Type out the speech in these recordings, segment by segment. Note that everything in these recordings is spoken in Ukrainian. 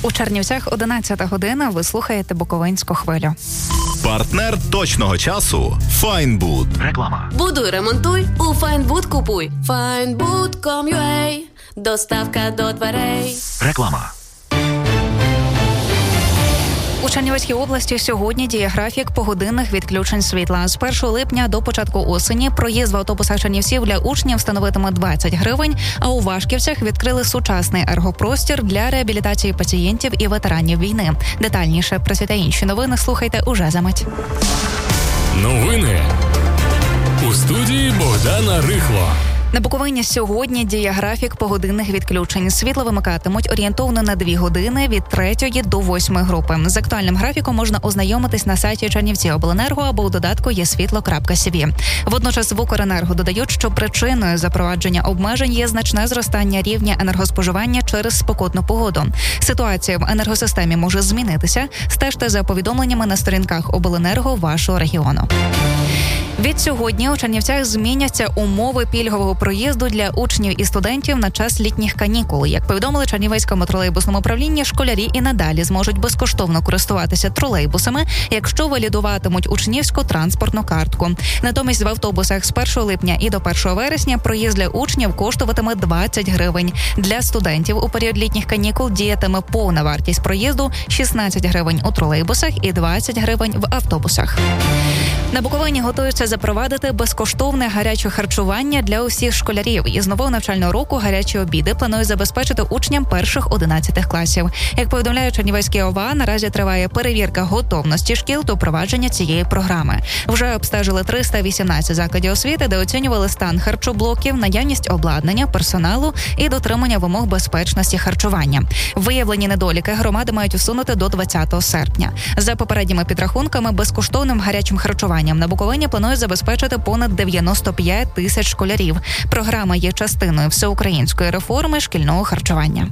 У Чернівцях 11 година. Ви слухаєте Буковинську хвилю. Партнер точного часу – Файнбуд. Реклама. Будуй, ремонтуй, у Файнбуд купуй. Findbood.com.ua. Доставка до дверей. Реклама. У Чернівецькій області сьогодні діє графік погодинних відключень світла. З 1 липня до початку осені проїзд в автобусах Чернівців для учнів становитиме 20 гривень, а у Вашківцях відкрили сучасний ергопростір для реабілітації пацієнтів і ветеранів війни. Детальніше про ці та інші новини слухайте уже за мить. Новини у студії Богдана Рихло. На Буковині сьогодні діє графік погодинних відключень. Світло вимикатимуть орієнтовно на 2 години від 3 до 8 групи. З актуальним графіком можна ознайомитись на сайті Чернівціобленерго або у додатку єсвітло.cv. Водночас в Укренерго додають, що причиною запровадження обмежень є значне зростання рівня енергоспоживання через спекотну погоду. Ситуація в енергосистемі може змінитися. Стежте за повідомленнями на сторінках Обленерго вашого регіону. Від сьогодні у Чернівцях зміняться умови пільгового проїзду для учнів і студентів на час літніх канікул. Як повідомили Чернівецькому тролейбусному управлінні, школярі і надалі зможуть безкоштовно користуватися тролейбусами, якщо валідуватимуть учнівську транспортну картку. Натомість в автобусах з 1 липня і до 1 вересня проїзд для учнів коштуватиме 20 гривень. Для студентів у період літніх канікул діятиме повна вартість проїзду – 16 гривень у тролейбусах і 20 гривень в автобусах. На Буковині готуються запровадити безкоштовне гаряче харчування для усіх школярів. Із нового навчального року гарячі обіди планують забезпечити учням перших 11 класів. Як повідомляє Чернівецький ОВА, наразі триває перевірка готовності шкіл до впровадження цієї програми. Вже обстежили 318 закладів освіти, де оцінювали стан харчоблоків, наявність обладнання, персоналу і дотримання вимог безпечності харчування. Виявлені недоліки громади мають усунути до 20 серпня. За попередніми підрахунками, безкоштовним гарячим харчуванням на Буковині планують забезпечити понад 95 тисяч школярів. Програма є частиною всеукраїнської реформи шкільного харчування.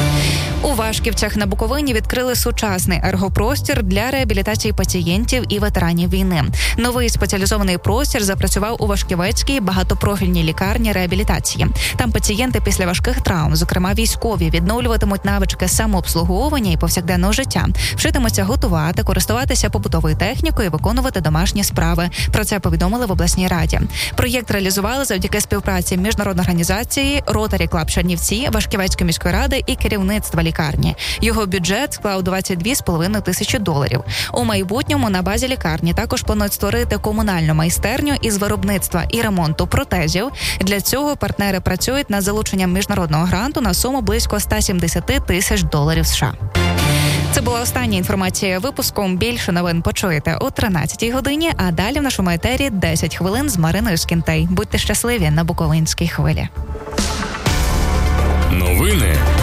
У Вашківцях на Буковині відкрили сучасний ергопростір для реабілітації пацієнтів і ветеранів війни. Новий спеціалізований простір запрацював у Вашківецькій багатопрофільній лікарні реабілітації. Там пацієнти після важких травм, зокрема військові, відновлюватимуть навички самообслуговування і повсякденного життя, вчитимуться готувати, користуватися побутовою технікою і виконувати домашні справи. Про це повідомили в обласній раді. Проєкт реалізували завдяки співпраці міжнародної організації Rotary Club Чернівці, Вашківецької міської ради і керівництва лікарні. Його бюджет склав $22,5 тисячі. У майбутньому на базі лікарні також планують створити комунальну майстерню із виробництва і ремонту протезів. Для цього партнери працюють над залученням міжнародного гранту на суму близько $170 тисяч США. Це була остання інформація випуску. Більше новин почуєте о 13-й годині, а далі в нашому етері 10 хвилин з Мариною Скінтей. Будьте щасливі на Буковинській хвилі. Новини